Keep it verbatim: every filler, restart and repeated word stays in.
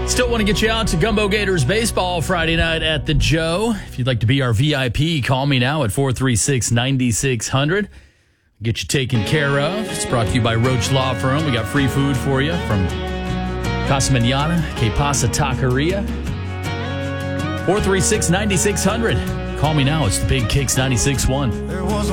Still want to get you out to Gumbo Gators baseball Friday night at the Joe. If you'd like to be our V I P, call me now at four three six, nine six zero zero. Get you taken care of. It's brought to you by Roach Law Firm. We got free food for you from Casa Manana, Que Pasa Taqueria. four three six, nine six zero zero. Call me now. It's the Big Kicks ninety-six point one.